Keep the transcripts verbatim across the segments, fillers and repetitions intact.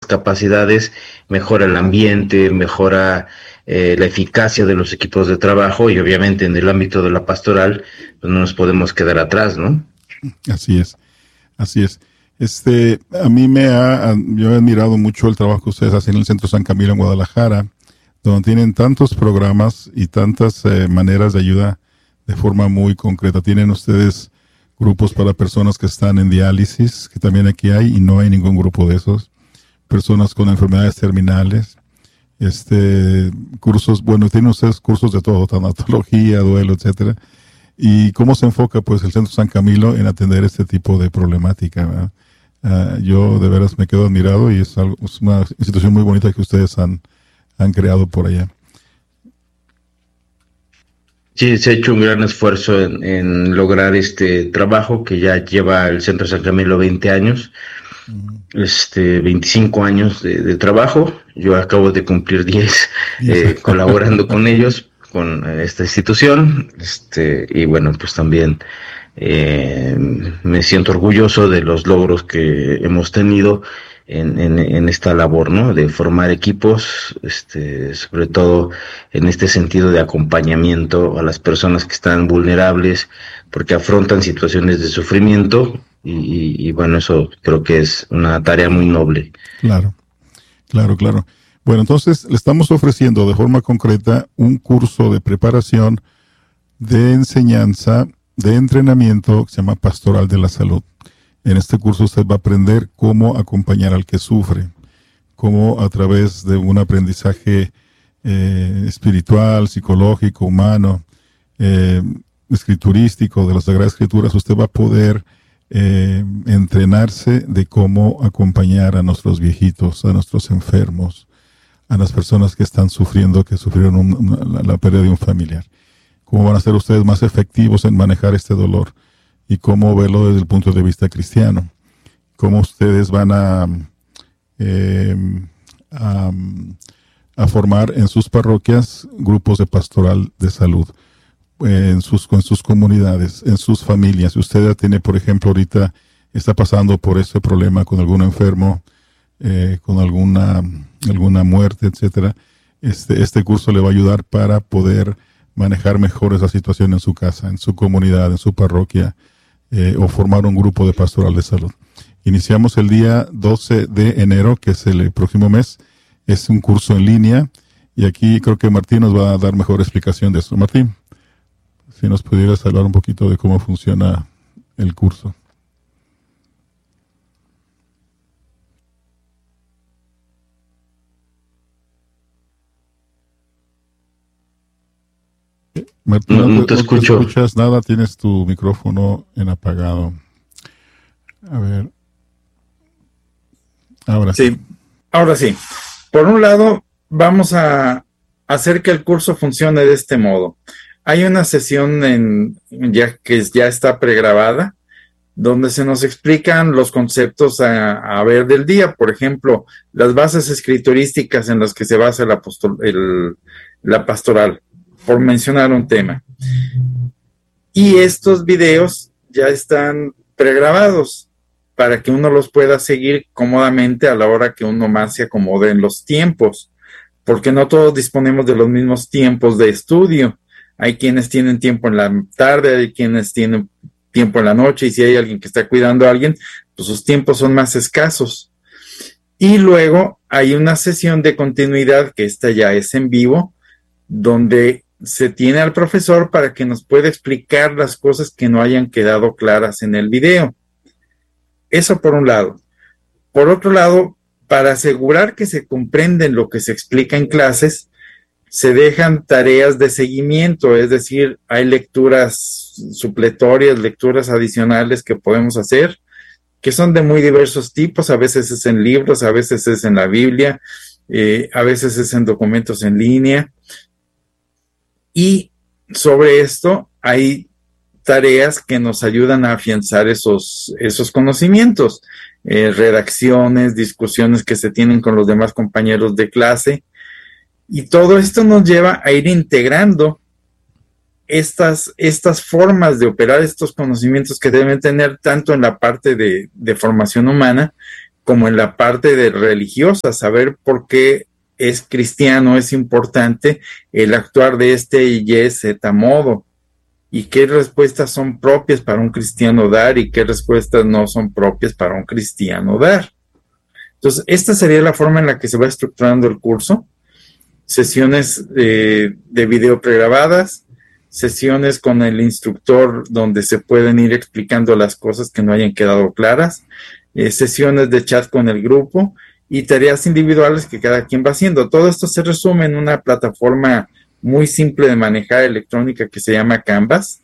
capacidades, mejora el ambiente, mejora eh, la eficacia de los equipos de trabajo, y obviamente en el ámbito de la pastoral pues no nos podemos quedar atrás, ¿no? Así es, así es. Este, a mí me ha, yo he admirado mucho el trabajo que ustedes hacen en el Centro San Camilo en Guadalajara, donde tienen tantos programas y tantas eh, maneras de ayuda de forma muy concreta. Tienen ustedes grupos para personas que están en diálisis, que también aquí hay, y no hay ningún grupo de esos. Personas con enfermedades terminales, este, cursos, bueno, tienen ustedes cursos de todo, tanatología, duelo, etcétera. ¿Y cómo se enfoca, pues, el Centro San Camilo en atender este tipo de problemática, ¿verdad? Uh, yo de veras me quedo admirado, y es, algo, es una institución muy bonita que ustedes han, han creado por allá. Sí, se ha hecho un gran esfuerzo en, en lograr este trabajo que ya lleva el Centro San Camilo veinte años, uh-huh. este veinticinco años de, de trabajo. Yo acabo de cumplir diez eh, colaborando con ellos, con esta institución, este y bueno, pues también eh, me siento orgulloso de los logros que hemos tenido en, en, en esta labor, ¿no? De formar equipos, este, sobre todo en este sentido de acompañamiento a las personas que están vulnerables, porque afrontan situaciones de sufrimiento, y, y, y bueno, eso creo que es una tarea muy noble. Claro, claro, claro. Bueno, entonces le estamos ofreciendo de forma concreta un curso de preparación, de enseñanza, de entrenamiento que se llama Pastoral de la Salud. En este curso usted va a aprender cómo acompañar al que sufre, cómo a través de un aprendizaje eh, espiritual, psicológico, humano, eh, escriturístico de las Sagradas Escrituras, usted va a poder eh, entrenarse de cómo acompañar a nuestros viejitos, a nuestros enfermos, a las personas que están sufriendo, que sufrieron un, una, la, la pérdida de un familiar. Cómo van a ser ustedes más efectivos en manejar este dolor y cómo verlo desde el punto de vista cristiano. Cómo ustedes van a, eh, a, a formar en sus parroquias grupos de pastoral de salud, en sus, en sus comunidades, en sus familias. Si usted tiene, por ejemplo, ahorita está pasando por ese problema con algún enfermo, eh, con alguna, alguna muerte, etcétera, este, este curso le va a ayudar para poder manejar mejor esa situación en su casa, en su comunidad, en su parroquia, eh, o formar un grupo de pastoral de salud. Iniciamos el día doce de enero, que es el próximo mes. Es un curso en línea, y aquí creo que Martín nos va a dar mejor explicación de eso. Martín, si nos pudieras hablar un poquito de cómo funciona el curso. Martín, no, no te, no escucho. te escuchas nada, tienes tu micrófono en apagado. A ver. Ahora sí. Sí, ahora sí. Por un lado, vamos a hacer que el curso funcione de este modo. Hay una sesión en, ya que ya está pregrabada, donde se nos explican los conceptos a, a ver del día. Por ejemplo, las bases escriturísticas en las que se basa el apostol, el, la pastoral, por mencionar un tema. Y estos videos ya están pregrabados para que uno los pueda seguir cómodamente a la hora que uno más se acomode en los tiempos, porque no todos disponemos de los mismos tiempos de estudio. Hay quienes tienen tiempo en la tarde, hay quienes tienen tiempo en la noche, y si hay alguien que está cuidando a alguien, pues sus tiempos son más escasos. Y luego hay una sesión de continuidad, que esta ya es en vivo, donde se tiene al profesor para que nos pueda explicar las cosas que no hayan quedado claras en el video. Eso por un lado. Por otro lado, para asegurar que se comprenden lo que se explica en clases, se dejan tareas de seguimiento, es decir, hay lecturas supletorias, lecturas adicionales que podemos hacer, que son de muy diversos tipos. A veces es en libros, a veces es en la Biblia, eh, a veces es en documentos en línea. Y sobre esto hay tareas que nos ayudan a afianzar esos, esos conocimientos, eh, redacciones, discusiones que se tienen con los demás compañeros de clase, y todo esto nos lleva a ir integrando estas, estas formas de operar estos conocimientos que deben tener tanto en la parte de, de formación humana como en la parte de religiosa, saber por qué es cristiano, es importante el actuar de este y Z modo, y qué respuestas son propias para un cristiano dar y qué respuestas no son propias para un cristiano dar. Entonces, esta sería la forma en la que se va estructurando el curso. Sesiones eh, de video pregrabadas, sesiones con el instructor donde se pueden ir explicando las cosas que no hayan quedado claras, eh, sesiones de chat con el grupo y tareas individuales que cada quien va haciendo. Todo esto se resume en una plataforma muy simple de manejar electrónica que se llama Canvas,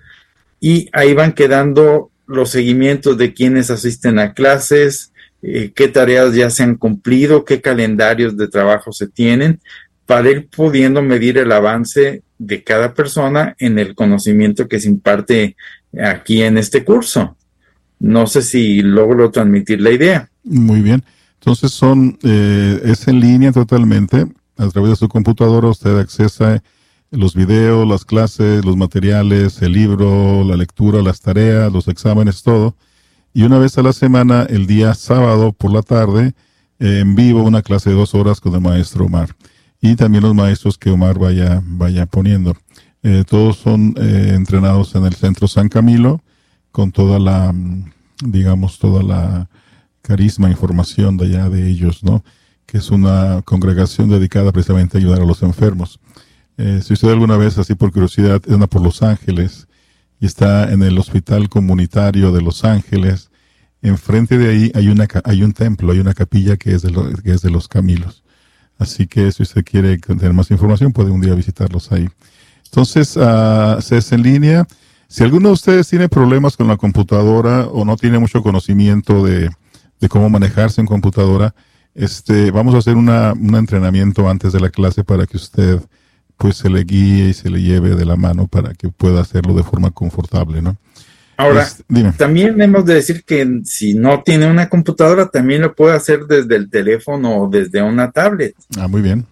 y ahí van quedando los seguimientos de quienes asisten a clases, eh, qué tareas ya se han cumplido, qué calendarios de trabajo se tienen, para ir pudiendo medir el avance de cada persona en el conocimiento que se imparte aquí en este curso. No sé si logro transmitir la idea. Muy bien. Entonces son eh, es en línea totalmente. A través de su computadora usted accesa los videos, las clases, los materiales, el libro, la lectura, las tareas, los exámenes, todo. Y una vez a la semana, el día sábado por la tarde, eh, en vivo, una clase de dos horas con el maestro Omar. Y también los maestros que Omar vaya, vaya poniendo. Eh, todos son eh, entrenados en el Centro San Camilo, con toda la, digamos, toda la carisma, información de allá de ellos, ¿no? Que es una congregación dedicada precisamente a ayudar a los enfermos. Eh, si usted alguna vez, así por curiosidad, anda por Los Ángeles y está en el Hospital Comunitario de Los Ángeles, enfrente de ahí hay una hay un templo, hay una capilla que es de, lo, que es de los Camilos. Así que si usted quiere tener más información, puede un día visitarlos ahí. Entonces, uh, se es en línea. Si alguno de ustedes tiene problemas con la computadora o no tiene mucho conocimiento de, de cómo manejarse en computadora, este, vamos a hacer una, un entrenamiento antes de la clase para que usted pues se le guíe y se le lleve de la mano para que pueda hacerlo de forma confortable, ¿no? Ahora, este, dime. También hemos de decir que si no tiene una computadora, también lo puede hacer desde el teléfono o desde una tablet. Ah, muy bien.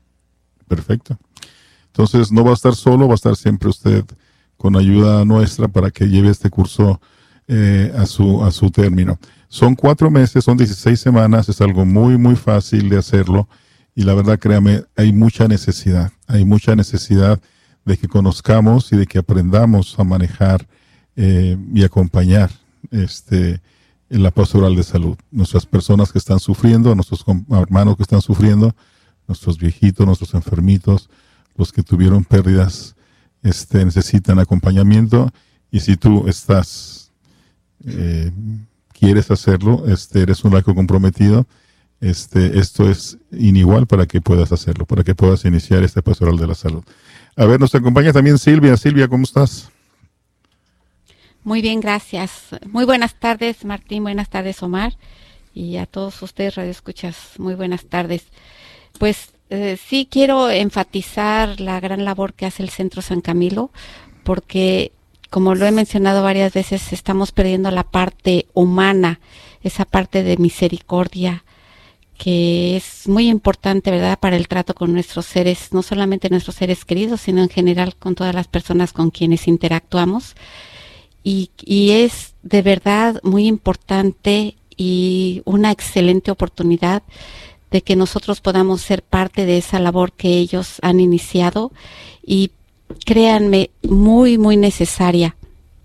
Perfecto. Entonces no va a estar solo, va a estar siempre usted con ayuda nuestra para que lleve este curso eh, a su a su término. Son cuatro meses, son dieciséis semanas, es algo muy, muy fácil de hacerlo. Y la verdad, créame, hay mucha necesidad, hay mucha necesidad de que conozcamos y de que aprendamos a manejar eh, y acompañar este en la pastoral de salud. Nuestras personas que están sufriendo, nuestros hermanos que están sufriendo, nuestros viejitos, nuestros enfermitos, los que tuvieron pérdidas, este, necesitan acompañamiento. Y si tú estás, eh, quieres hacerlo, este, eres un laico comprometido, Este, esto es inigual para que puedas hacerlo, para que puedas iniciar esta pastoral de la salud. A ver, nos acompaña también Silvia. Silvia, ¿cómo estás? Muy bien, gracias. Muy buenas tardes, Martín. Buenas tardes, Omar. Y a todos ustedes, radioescuchas, muy buenas tardes. Pues eh, sí quiero enfatizar la gran labor que hace el Centro San Camilo, porque, como lo he mencionado varias veces, estamos perdiendo la parte humana, esa parte de misericordia, que es muy importante, ¿verdad?, para el trato con nuestros seres, no solamente nuestros seres queridos, sino en general con todas las personas con quienes interactuamos. Y, y es de verdad muy importante y una excelente oportunidad de que nosotros podamos ser parte de esa labor que ellos han iniciado y, créanme, muy, muy necesaria.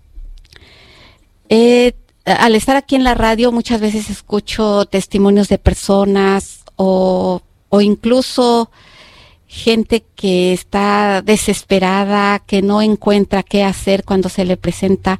Eh, Al estar aquí en la radio muchas veces escucho testimonios de personas o, o incluso gente que está desesperada, que no encuentra qué hacer cuando se le presenta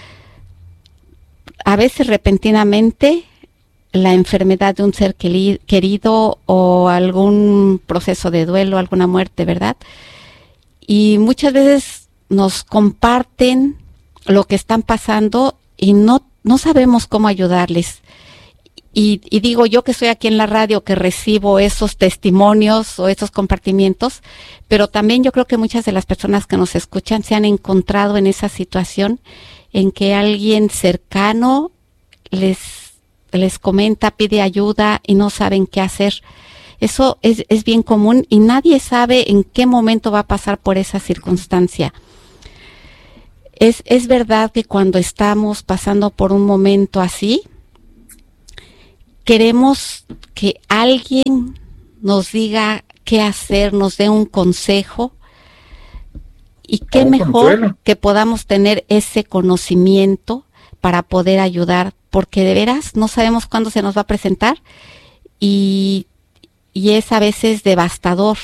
a veces repentinamente la enfermedad de un ser querido o algún proceso de duelo, alguna muerte, ¿verdad? Y muchas veces nos comparten lo que están pasando y no No sabemos cómo ayudarles. Y, y digo yo que estoy aquí en la radio, que recibo esos testimonios o esos compartimientos, pero también yo creo que muchas de las personas que nos escuchan se han encontrado en esa situación en que alguien cercano les, les comenta, pide ayuda y no saben qué hacer. Eso es, es bien común y nadie sabe en qué momento va a pasar por esa circunstancia. Es, es verdad que cuando estamos pasando por un momento así, queremos que alguien nos diga qué hacer, nos dé un consejo, y qué mejor consuelo. Que podamos tener ese conocimiento para poder ayudar, porque de veras no sabemos cuándo se nos va a presentar y, y es a veces devastador.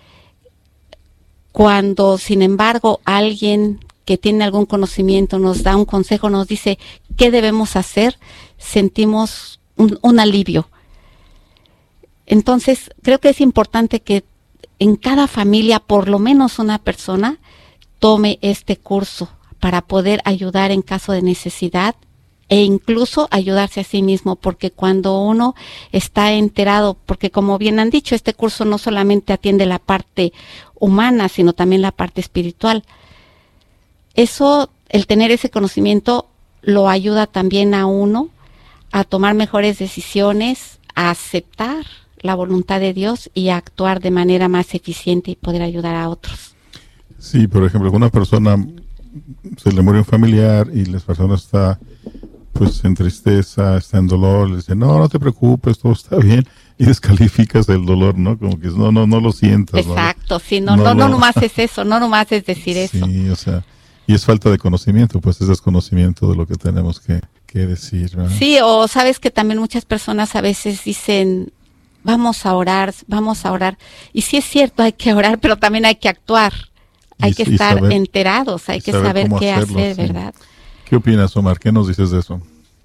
Cuando, sin embargo, alguien que tiene algún conocimiento nos da un consejo, nos dice qué debemos hacer, sentimos un, un alivio. Entonces, creo que es importante que en cada familia, por lo menos una persona, tome este curso para poder ayudar en caso de necesidad e incluso ayudarse a sí mismo, porque cuando uno está enterado, porque como bien han dicho, este curso no solamente atiende la parte humana, sino también la parte espiritual. Eso, el tener ese conocimiento, lo ayuda también a uno a tomar mejores decisiones, a aceptar la voluntad de Dios y a actuar de manera más eficiente y poder ayudar a otros. Sí, por ejemplo, una persona se le muere un familiar y la persona está pues en tristeza, está en dolor, le dice, no, no te preocupes, todo está bien, y descalificas el dolor, ¿no? Como que no, no, no lo sientas. Exacto, ¿no? Sí, no, no, no, lo... no nomás es eso, no nomás es decir sí, eso. Sí, o sea, y es falta de conocimiento, pues es desconocimiento de lo que tenemos que, que decir, ¿verdad? Sí, o sabes que también muchas personas a veces dicen, vamos a orar, vamos a orar, y sí es cierto, hay que orar, pero también hay que actuar, hay y, que estar saber, enterados, hay que saber, saber qué hacerlo, hacer, sí. ¿Verdad? ¿Qué opinas, Omar? ¿Qué nos dices de eso?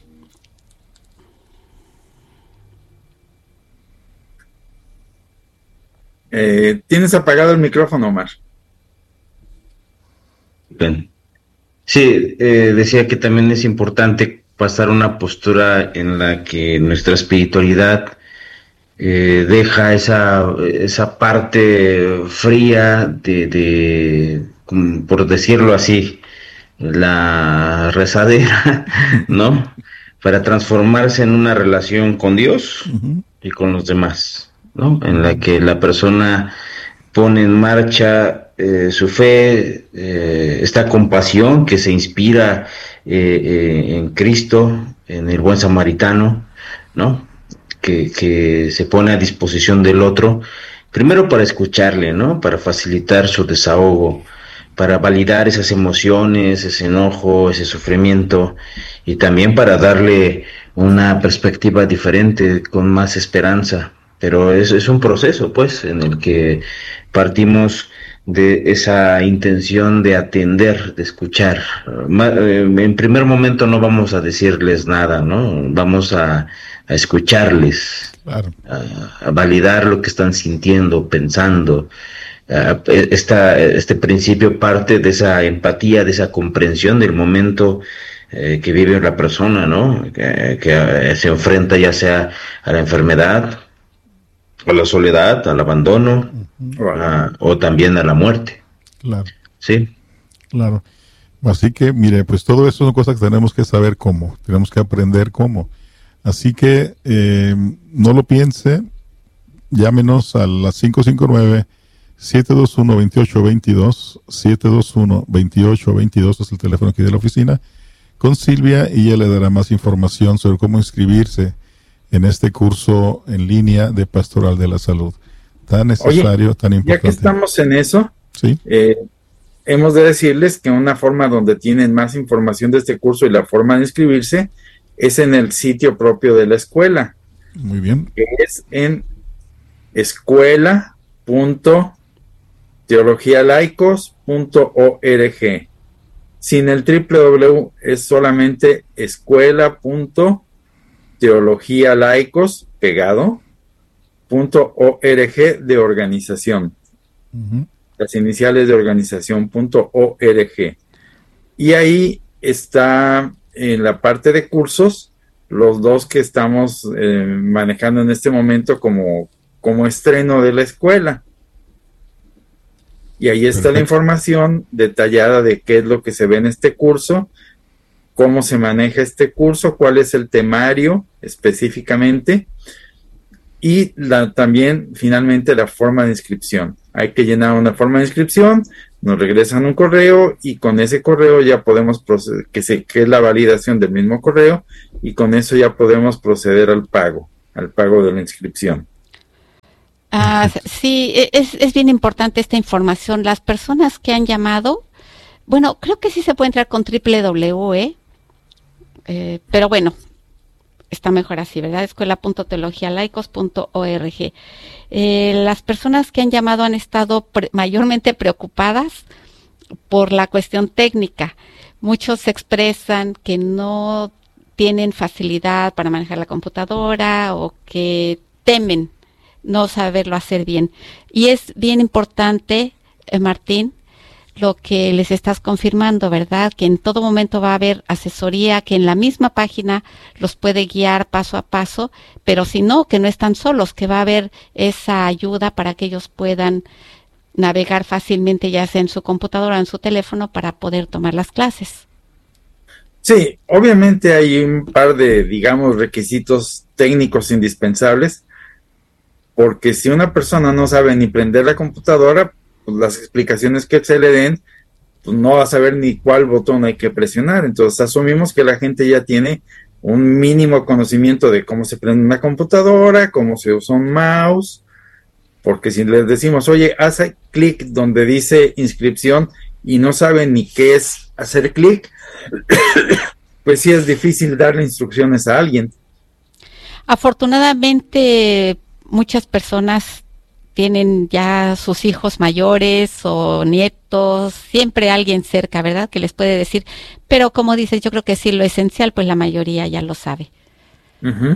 Eh, tienes apagado el micrófono, Omar. Bien. Sí, eh, decía que también es importante pasar una postura en la que nuestra espiritualidad eh, deja esa, esa parte fría de, de, por decirlo así, la rezadera, ¿no? Para transformarse en una relación con Dios uh-huh. y con los demás, ¿no? En la que la persona pone en marcha eh, su fe, eh, esta compasión que se inspira eh, eh, en Cristo, en el buen samaritano, ¿no? Que, que se pone a disposición del otro, primero para escucharle, ¿no? Para facilitar su desahogo, para validar esas emociones, ese enojo, ese sufrimiento, y también para darle una perspectiva diferente, con más esperanza. Pero es, es un proceso, pues, en el que partimos de esa intención de atender, de escuchar. En primer momento no vamos a decirles nada, ¿no? Vamos a, a escucharles, claro. a, a validar lo que están sintiendo, pensando. Uh, esta, este principio parte de esa empatía, de esa comprensión del momento eh, que vive la persona, ¿no? Que, que uh, se enfrenta ya sea a la enfermedad, a la soledad, al abandono, uh-huh. a, o también a la muerte. Claro. Sí. Claro. Así que, mire, pues todo eso son cosas que tenemos que saber cómo, tenemos que aprender cómo. Así que eh, no lo piense, llámenos a las cinco cinco nueve, siete dos uno, dos ocho dos dos, siete dos uno, dos ocho dos dos es el teléfono aquí de la oficina, con Silvia, y ella le dará más información sobre cómo inscribirse en este curso en línea de Pastoral de la Salud. Tan necesario, Oye, tan importante. Ya que estamos en eso, ¿sí? eh, hemos de decirles que una forma donde tienen más información de este curso y la forma de inscribirse es en el sitio propio de la escuela. Muy bien. Que es en escuela punto teología laicos punto org. Sin el doble u doble u doble u es solamente escuela punto teología laicos pegado punto org de organización. Uh-huh. Las iniciales de organización punto org. Y ahí está en la parte de cursos los dos que estamos eh, manejando en este momento como, como estreno de la escuela. Y ahí está Perfecto. La información detallada de qué es lo que se ve en este curso, cómo se maneja este curso, cuál es el temario específicamente, y la, también finalmente la forma de inscripción. Hay que llenar una forma de inscripción, nos regresan un correo y con ese correo ya podemos proceder, que, se, que es la validación del mismo correo, y con eso ya podemos proceder al pago. al pago de la inscripción. Ah, sí, es, es bien importante esta información. Las personas que han llamado, bueno, creo que sí se puede entrar con doble u doble u doble u, ¿eh? Eh, pero bueno, está mejor así, ¿verdad? escuela punto teología laicos punto org. Eh, las personas que han llamado han estado pre- mayormente preocupadas por la cuestión técnica. Muchos expresan que no tienen facilidad para manejar la computadora o que temen no saberlo hacer bien. Y es bien importante, eh, Martín, lo que les estás confirmando, ¿verdad? Que en todo momento va a haber asesoría, que en la misma página los puede guiar paso a paso, pero si no, que no están solos, que va a haber esa ayuda para que ellos puedan navegar fácilmente, ya sea en su computadora o en su teléfono, para poder tomar las clases. Sí, obviamente hay un par de, digamos, requisitos técnicos indispensables, porque si una persona no sabe ni prender la computadora, pues las explicaciones que se le den, pues no va a saber ni cuál botón hay que presionar. Entonces asumimos que la gente ya tiene un mínimo conocimiento de cómo se prende una computadora, cómo se usa un mouse, porque si les decimos, oye, haz clic donde dice inscripción y no saben ni qué es hacer clic, pues sí es difícil darle instrucciones a alguien. Afortunadamente, muchas personas tienen ya sus hijos mayores o nietos, siempre alguien cerca, ¿verdad?, que les puede decir, pero como dices, yo creo que sí, lo esencial, pues la mayoría ya lo sabe. Uh-huh.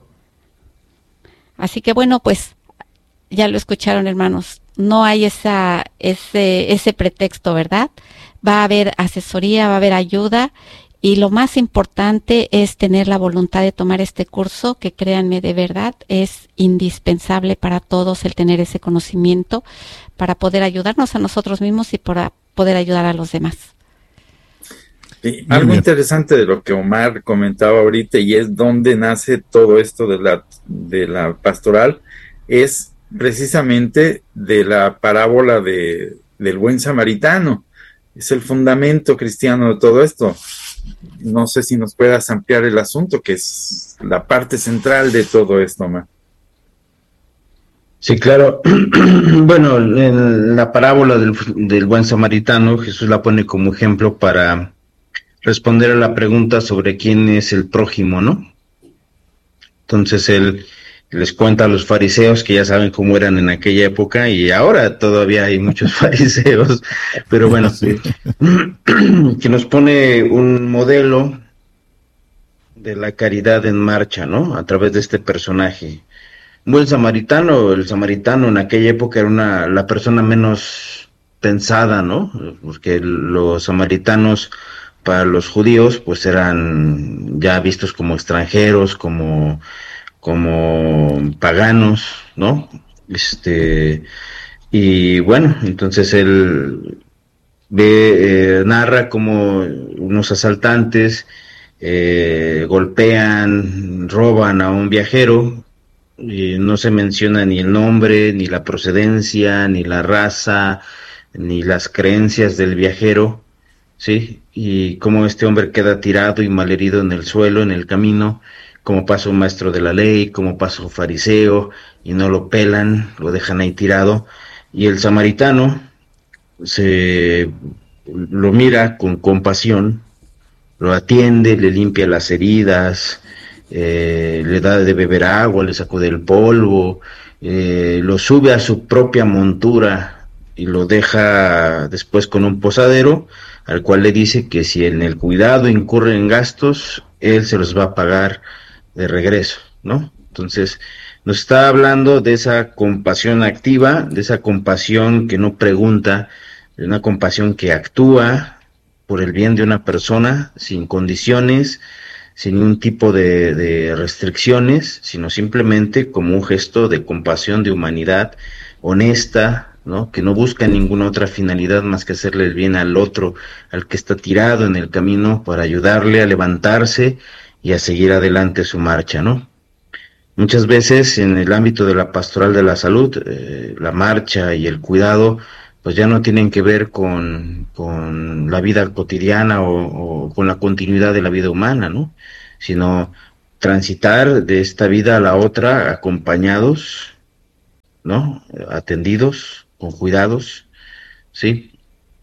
Así que bueno, pues ya lo escucharon, hermanos, no hay esa ese ese pretexto, ¿verdad? Va a haber asesoría, va a haber ayuda, y lo más importante es tener la voluntad de tomar este curso, que créanme, de verdad es indispensable para todos el tener ese conocimiento para poder ayudarnos a nosotros mismos y para poder ayudar a los demás. Sí, algo interesante de lo que Omar comentaba ahorita, y es donde nace todo esto de la de la pastoral, es precisamente de la parábola de, del buen samaritano. Es el fundamento cristiano de todo esto. No sé si nos puedas ampliar el asunto, que es la parte central de todo esto, Omar. Sí, claro. Bueno, en la parábola del, del buen samaritano, Jesús la pone como ejemplo para responder a la pregunta sobre quién es el prójimo, ¿no? Entonces él les cuenta a los fariseos, que ya saben cómo eran en aquella época, y ahora todavía hay muchos fariseos, pero bueno, sí. Que nos pone un modelo de la caridad en marcha, ¿no? A través de este personaje. Un buen samaritano, el samaritano en aquella época era una, la persona menos pensada, ¿no? Porque los samaritanos para los judíos pues eran ya vistos como extranjeros, como como paganos, ¿no? Este, y bueno, entonces él ve, eh, narra como unos asaltantes eh, golpean, roban a un viajero, y no se menciona ni el nombre, ni la procedencia, ni la raza, ni las creencias del viajero, ¿sí? Y cómo este hombre queda tirado y malherido en el suelo, en el camino, como pasa un maestro de la ley, como pasa un fariseo, y no lo pelan, lo dejan ahí tirado, y el samaritano se lo mira con compasión, lo atiende, le limpia las heridas, eh, le da de beber agua, le sacude el polvo, eh, lo sube a su propia montura y lo deja después con un posadero, al cual le dice que si en el cuidado incurre en gastos, él se los va a pagar de regreso, ¿no? Entonces nos está hablando de esa compasión activa, de esa compasión que no pregunta, de una compasión que actúa por el bien de una persona, sin condiciones, sin ningún tipo de, de restricciones, sino simplemente como un gesto de compasión, de humanidad honesta, ¿no? Que no busca ninguna otra finalidad más que hacerle el bien al otro, al que está tirado en el camino, para ayudarle a levantarse y a seguir adelante su marcha, ¿no? Muchas veces en el ámbito de la pastoral de la salud, eh, la marcha y el cuidado pues ya no tienen que ver con, con la vida cotidiana o, o con la continuidad de la vida humana, ¿no? Sino transitar de esta vida a la otra acompañados, ¿no? Atendidos, con cuidados, ¿sí?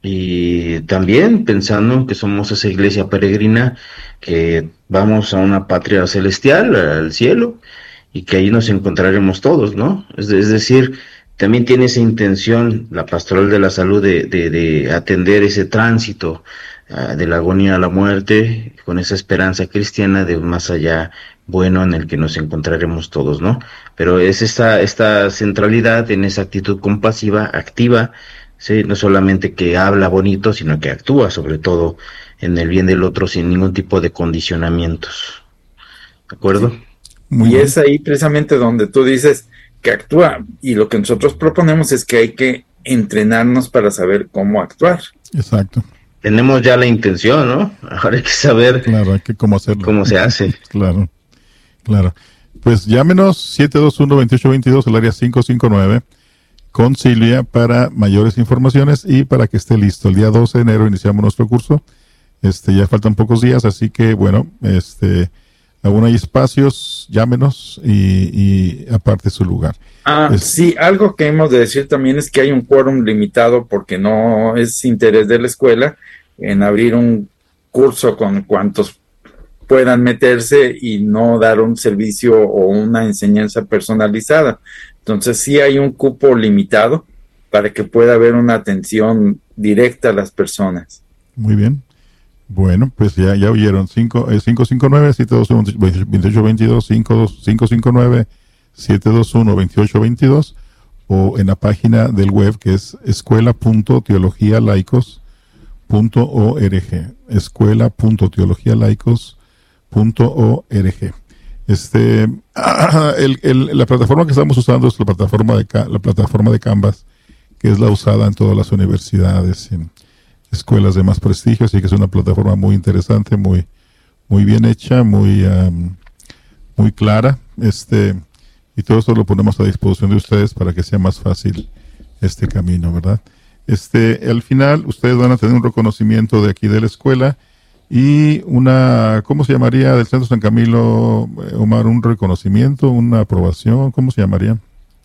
Y también pensando en que somos esa iglesia peregrina, que vamos a una patria celestial, al cielo, y que ahí nos encontraremos todos, ¿no? Es, de, es decir, también tiene esa intención la Pastoral de la Salud de, de, de atender ese tránsito uh, de la agonía a la muerte, con esa esperanza cristiana de un más allá bueno en el que nos encontraremos todos, ¿no? Pero es esta, esta centralidad en esa actitud compasiva, activa, ¿sí? No solamente que habla bonito, sino que actúa sobre todo en el bien del otro sin ningún tipo de condicionamientos. ¿De acuerdo? Sí. Muy y bien. Es ahí precisamente donde tú dices que actúa, y lo que nosotros proponemos es que hay que entrenarnos para saber cómo actuar. Exacto. Tenemos ya la intención, ¿no? Ahora hay que saber claro, hay que cómo hacerlo. Cómo se hace. Claro, claro. Pues llámenos siete dos uno, dos ocho dos dos, el área cinco cinco nueve, con Silvia para mayores informaciones y para que esté listo. El día doce de enero iniciamos nuestro curso. Este, ya faltan pocos días, así que bueno, este... aún hay espacios, llámenos y, y aparte su lugar. Ah, es, sí, algo que hemos de decir también es que hay un quórum limitado porque no es interés de la escuela en abrir un curso con cuantos puedan meterse y no dar un servicio o una enseñanza personalizada. Entonces sí hay un cupo limitado para que pueda haber una atención directa a las personas. Muy bien. Bueno, pues ya, ya oyeron, cinco cinco nueve, siete dos uno, dos ocho dos dos, cinco cinco nueve, siete dos uno, dos ocho dos dos, o en la página del web que es escuela punto teología laicos punto org, escuela punto teología laicos punto org. Este, el, el, la plataforma que estamos usando es la plataforma de la plataforma de Canvas, que es la usada en todas las universidades, en escuelas de más prestigio, así que es una plataforma muy interesante, muy muy bien hecha, muy um, muy clara, este y todo esto lo ponemos a disposición de ustedes para que sea más fácil este camino, ¿verdad? Este, al final ustedes van a tener un reconocimiento de aquí de la escuela y una, ¿cómo se llamaría del Centro San Camilo, Omar? Un reconocimiento, una aprobación, ¿cómo se llamaría?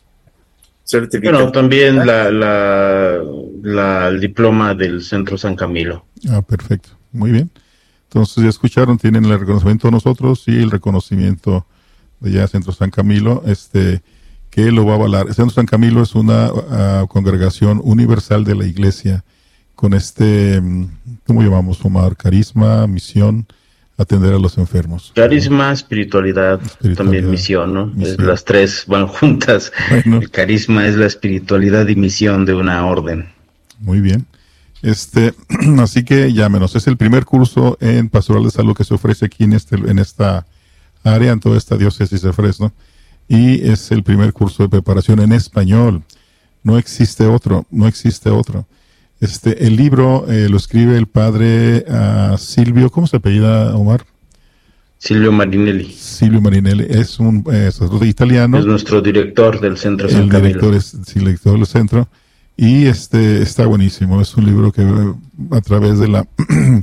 Bueno, también la, la, la, el diploma del Centro San Camilo. Ah, perfecto. Muy bien. Entonces, ya escucharon, tienen el reconocimiento de nosotros y el reconocimiento de ya Centro San Camilo, este, que lo va a avalar. El Centro San Camilo es una uh, congregación universal de la Iglesia con este, ¿cómo llamamos, Omar? Carisma, misión, atender a los enfermos. Carisma, espiritualidad, espiritualidad también misión, ¿no? Misión. Es, las tres van juntas. Bueno. El carisma es la espiritualidad y misión de una orden. Muy bien. Este, así que llámenos. Es el primer curso en Pastoral de Salud que se ofrece aquí en este, en esta área, en toda esta diócesis de Fresno. Y es el primer curso de preparación en español. No existe otro, no existe otro. Este, el libro eh, lo escribe el padre uh, Silvio, ¿cómo se apellida, Omar? Silvio Marinelli. Silvio Marinelli es un eh, sacerdote italiano. Es nuestro director del Centro San Camilo. El director es el director del centro y este está buenísimo. Es un libro que a través de la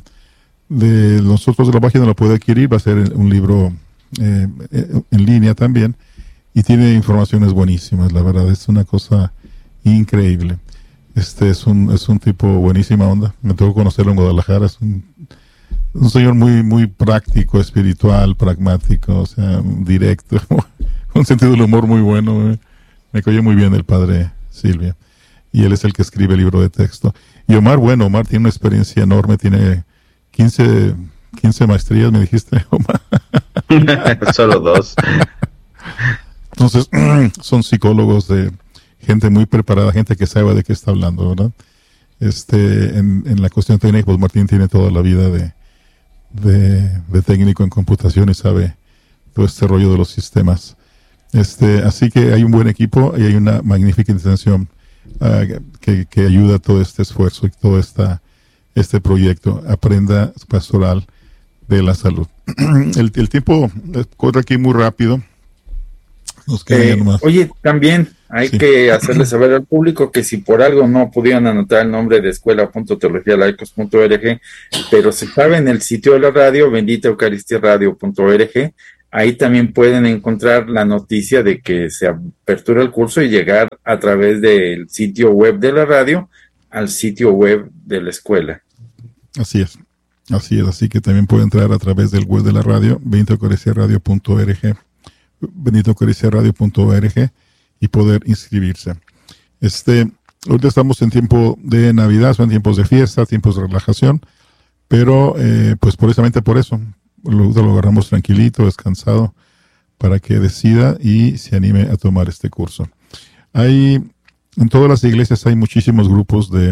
de nosotros de la página lo puede adquirir. Va a ser un libro eh, en línea también y tiene informaciones buenísimas. La verdad es una cosa increíble. Este es un es un tipo buenísima onda. Me tocó conocerlo en Guadalajara. Es un, un señor muy muy práctico, espiritual, pragmático, o sea, directo, un sentido del humor muy bueno. Eh. Me cayó muy bien el padre Silvia. Y él es el que escribe el libro de texto. Y Omar, bueno, Omar tiene una experiencia enorme, tiene quince, quince maestrías, me dijiste, Omar. Solo dos. Entonces, son psicólogos de gente muy preparada, gente que sabe de qué está hablando, ¿verdad? Este, en, en la cuestión técnica, pues Martín tiene toda la vida de, de, de técnico en computación y sabe todo este rollo de los sistemas. Este, así que hay un buen equipo y hay una magnífica intención uh, que, que ayuda a todo este esfuerzo y todo esta, este proyecto. Aprenda Pastoral de la Salud. el, el tiempo corre aquí muy rápido. Nos queda eh, nomás. Oye, también hay sí. que hacerle saber al público que si por algo no pudieron anotar el nombre de escuela punto teología laicos punto org, pero se sabe en el sitio de la radio, bendita eucaristía radio punto org, Ahí también pueden encontrar la noticia de que se apertura el curso y llegar a través del sitio web de la radio al sitio web de la escuela. Así es, así es, así que también puede entrar a través del web de la radio, benito eucaristía radio punto org, benito eucaristía radio punto org, y poder inscribirse. Este, ahorita estamos en tiempo de Navidad, son tiempos de fiesta, tiempos de relajación, pero eh, pues precisamente por eso, lo, lo agarramos tranquilito, descansado, para que decida y se anime a tomar este curso. Hay, en todas las iglesias hay muchísimos grupos de,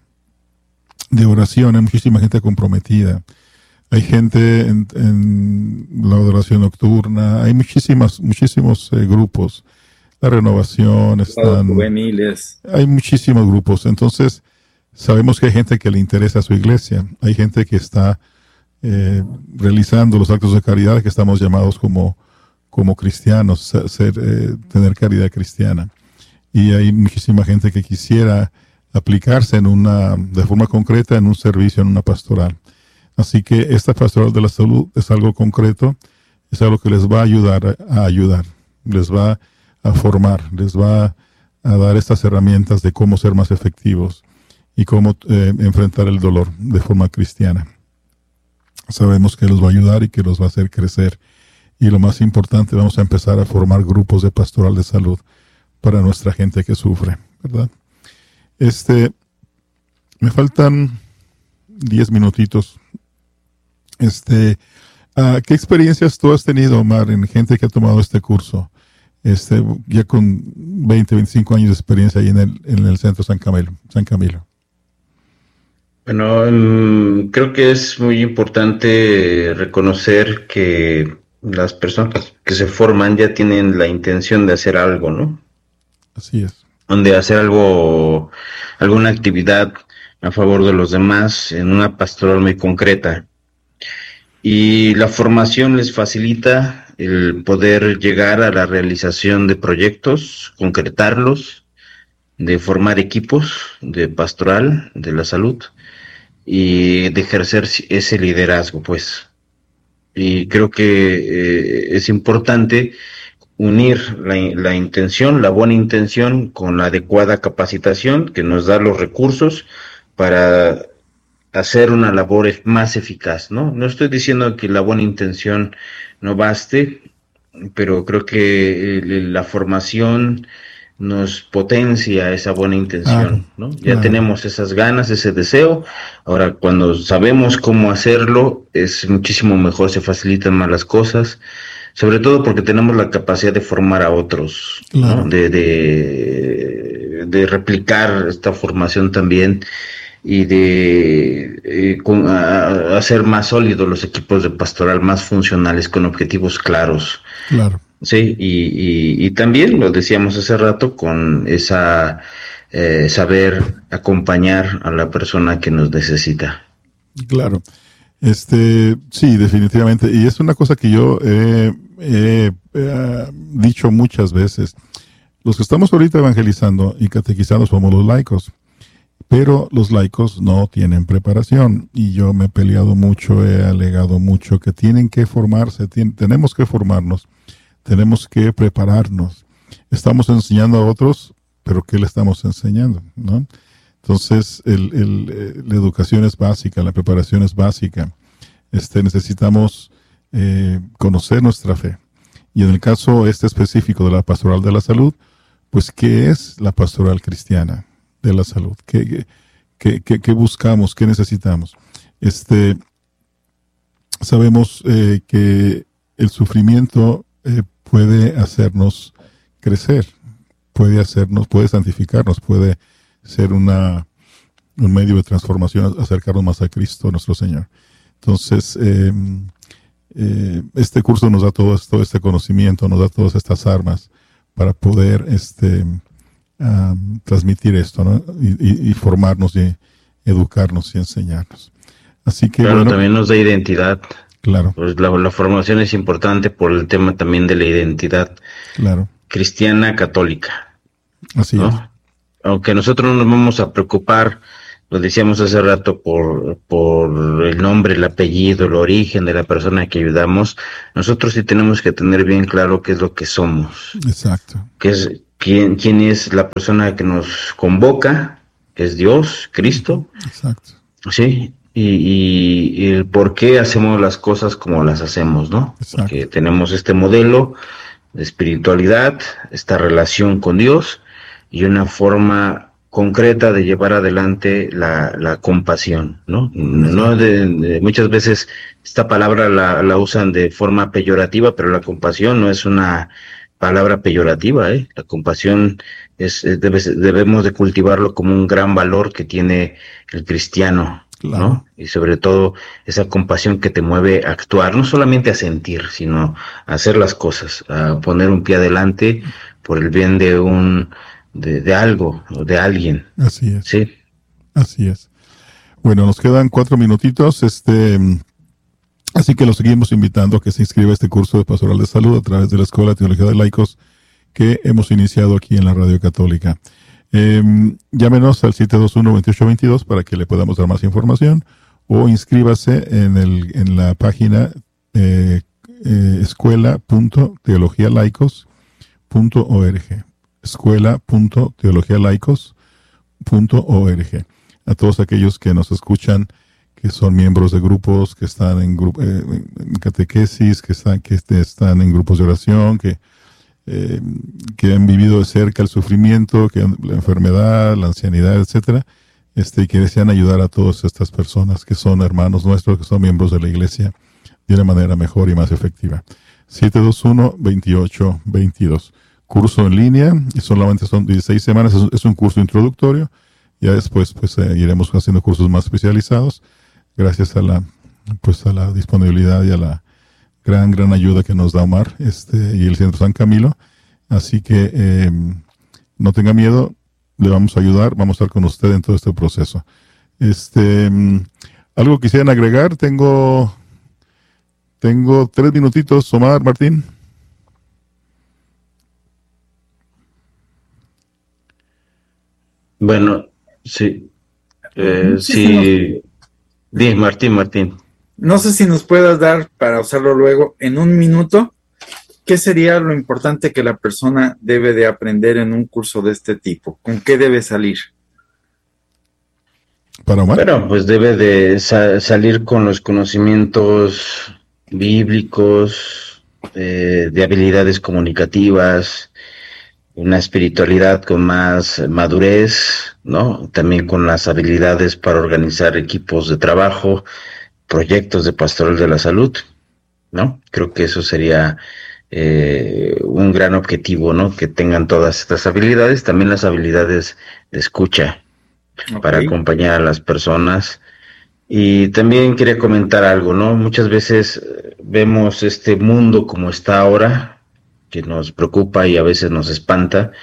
de oración, hay muchísima gente comprometida. Hay gente en, en la adoración nocturna, hay muchísimas, muchísimos eh, grupos. La renovación, están, juveniles. Hay muchísimos grupos. Entonces, sabemos que hay gente que le interesa a su iglesia. Hay gente que está eh, realizando los actos de caridad que estamos llamados como, como cristianos, ser, eh, tener caridad cristiana. Y hay muchísima gente que quisiera aplicarse en una, de forma concreta en un servicio, en una pastoral. Así que esta pastoral de la salud es algo concreto, es algo que les va a ayudar a, a ayudar, les va a formar, les va a dar estas herramientas de cómo ser más efectivos y cómo eh, enfrentar el dolor de forma cristiana. Sabemos que los va a ayudar y que los va a hacer crecer. Y lo más importante, vamos a empezar a formar grupos de pastoral de salud para nuestra gente que sufre, ¿verdad? Este, me faltan diez minutitos. Este, uh, ¿qué experiencias tú has tenido, Omar, en gente que ha tomado este curso? Este, ya con veinte, veinticinco años de experiencia ahí en el, en el centro San Camilo, San Camilo. Bueno, um, creo que es muy importante reconocer que las personas que se forman ya tienen la intención de hacer algo, ¿no? Así es. De hacer algo, alguna actividad a favor de los demás en una pastoral muy concreta. Y la formación les facilita el poder llegar a la realización de proyectos, concretarlos, de formar equipos de pastoral de la salud y de ejercer ese liderazgo, pues. Y creo que eh, es importante unir la, la intención, la buena intención, con la adecuada capacitación que nos da los recursos para hacer una labor más eficaz, ¿no? No estoy diciendo que la buena intención no baste, pero creo que la formación nos potencia esa buena intención, ¿no? Ya claro. Tenemos esas ganas, ese deseo. Ahora, cuando sabemos cómo hacerlo, es muchísimo mejor, se facilitan más las cosas, sobre todo porque tenemos la capacidad de formar a otros, claro. ¿no? De, de, de replicar esta formación también y de eh, con, a, hacer más sólidos los equipos de pastoral, más funcionales, con objetivos claros. Claro. Sí, y, y, y también lo decíamos hace rato, con esa eh, saber acompañar a la persona que nos necesita. Claro. Este, sí, definitivamente. Y es una cosa que yo he eh, eh, dicho muchas veces. Los que estamos ahorita evangelizando y catequizando somos los laicos. Pero los laicos no tienen preparación, y yo me he peleado mucho, he alegado mucho que tienen que formarse, tienen, tenemos que formarnos, tenemos que prepararnos. Estamos enseñando a otros, pero ¿qué le estamos enseñando? ¿No? Entonces, el, el, la educación es básica, la preparación es básica. Este, necesitamos eh, conocer nuestra fe. Y en el caso este específico de la pastoral de la salud, pues, ¿qué es la pastoral cristiana de la salud? ¿Qué, qué, qué, qué buscamos? ¿Qué necesitamos? Este, sabemos eh, que el sufrimiento eh, puede hacernos crecer, puede hacernos, puede santificarnos, puede ser una un medio de transformación, acercarnos más a Cristo nuestro Señor. Entonces, eh, eh, este curso nos da todo, todo este conocimiento, nos da todas estas armas para poder este Um, transmitir esto, ¿no? Y, y, y formarnos y educarnos y enseñarnos. Así que claro, bueno, también nos da identidad. Claro. Pues la, la formación es importante por el tema también de la identidad. Claro. Cristiana católica. Así ¿no? es. Aunque nosotros no nos vamos a preocupar lo decíamos hace rato, por, por el nombre, el apellido, el origen de la persona que ayudamos, nosotros sí tenemos que tener bien claro qué es lo que somos. Exacto. Qué es, quién, quién es la persona que nos convoca, que es Dios, Cristo. Exacto. Sí, y, y, y el por qué hacemos las cosas como las hacemos, ¿no? Exacto. Porque tenemos este modelo de espiritualidad, esta relación con Dios y una forma concreta de llevar adelante la, la compasión, ¿no? No de, de, muchas veces esta palabra la, la usan de forma peyorativa, pero la compasión no es una palabra peyorativa, ¿eh? La compasión es, es debe, debemos de cultivarlo como un gran valor que tiene el cristiano, claro, ¿no? Y sobre todo esa compasión que te mueve a actuar, no solamente a sentir, sino a hacer las cosas, a poner un pie adelante por el bien de un de, de algo o de alguien. Así es. Sí. Así es. Bueno, nos quedan cuatro minutitos, este, así que lo seguimos invitando a que se inscriba a este curso de Pastoral de Salud a través de la Escuela de Teología de Laicos que hemos iniciado aquí en la Radio Católica. Eh, llámenos al siete dos uno, veintiocho veintidós para que le podamos dar más información, o inscríbase en, el, en la página eh, eh, escuela punto teología laicos punto org. escuela punto teología laicos punto org. A todos aquellos que nos escuchan, que son miembros de grupos, que están en, gru- eh, en catequesis, que están, que están en grupos de oración, que, eh, que han vivido de cerca el sufrimiento, que han, la enfermedad, la ancianidad, etcétera, este, y que desean ayudar a todas estas personas que son hermanos nuestros, que son miembros de la Iglesia, de una manera mejor y más efectiva. siete dos uno, veintiocho veintidós. Curso en línea, y solamente son dieciséis semanas, es, es un curso introductorio. Ya después pues eh, iremos haciendo cursos más especializados, gracias a la pues a la disponibilidad y a la gran gran ayuda que nos da Omar este y el Centro San Camilo. Así que eh, no tenga miedo, le vamos a ayudar, vamos a estar con usted en todo este proceso. Este algo quisieran agregar, tengo tengo tres minutitos, Omar, Martín. Bueno, sí. Eh, sí. Di, Martín, Martín. No sé si nos puedas dar, para usarlo luego, en un minuto, ¿qué sería lo importante que la persona debe de aprender en un curso de este tipo? ¿Con qué debe salir? Para Omar. Bueno, pues debe de sa- salir con los conocimientos bíblicos, eh, de habilidades comunicativas, una espiritualidad con más madurez, ¿no? También con las habilidades para organizar equipos de trabajo, proyectos de pastoral de la salud, ¿no? Creo que eso sería eh, un gran objetivo, ¿no? Que tengan todas estas habilidades, también las habilidades de escucha, okay, para acompañar a las personas. Y también quería comentar algo, ¿no? Muchas veces vemos este mundo como está ahora, que nos preocupa y a veces nos espanta,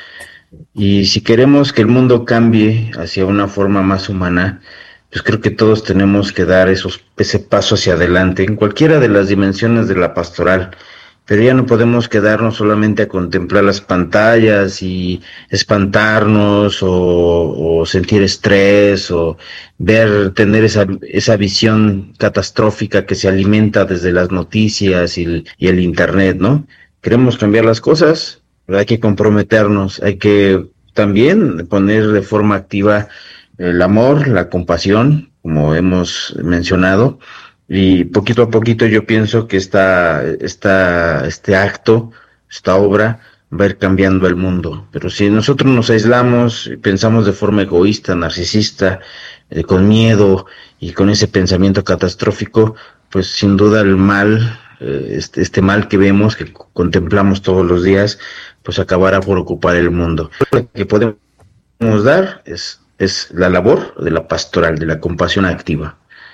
y si queremos que el mundo cambie hacia una forma más humana, pues creo que todos tenemos que dar esos, ese paso hacia adelante en cualquiera de las dimensiones de la pastoral, pero ya no podemos quedarnos solamente a contemplar las pantallas y espantarnos o, o sentir estrés o ver, tener esa, esa visión catastrófica que se alimenta desde las noticias y el, y el internet, ¿no? Queremos cambiar las cosas, pero hay que comprometernos, hay que también poner de forma activa el amor, la compasión, como hemos mencionado, y poquito a poquito yo pienso que esta, esta, este acto, esta obra, va a ir cambiando el mundo. Pero si nosotros nos aislamos y pensamos de forma egoísta, narcisista, eh, con miedo y con ese pensamiento catastrófico, pues sin duda el mal, Este, este mal que vemos, que contemplamos todos los días, pues acabará por ocupar el mundo. Lo que podemos dar es, es la labor de la pastoral, de la compasión activa.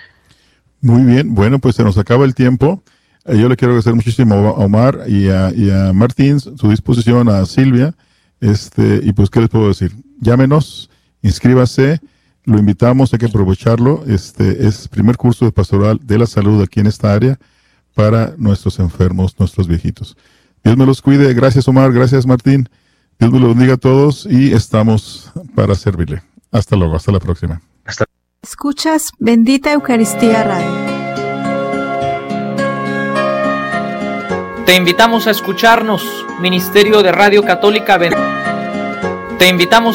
Muy bien, bueno, pues se nos acaba el tiempo. Eh, yo le quiero agradecer muchísimo a Omar y a, y a Martín su disposición, a Silvia, este, y pues, ¿qué les puedo decir? Llámenos, inscríbase, lo invitamos, hay que aprovecharlo. Este es primer curso de pastoral de la salud aquí en esta área, para nuestros enfermos, nuestros viejitos. Dios me los cuide. Gracias, Omar. Gracias, Martín. Dios me los bendiga a todos y estamos para servirle. Hasta luego. Hasta la próxima. Hasta Escuchas Bendita Eucaristía Radio. Te invitamos a escucharnos, Ministerio de Radio Católica. Te invitamos